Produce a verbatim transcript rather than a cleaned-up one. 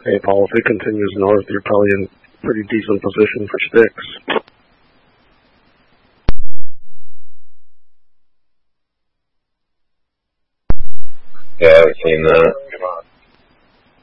Hey, Paul, if it continues north, you're probably in pretty decent position for sticks. Yeah, I've seen that.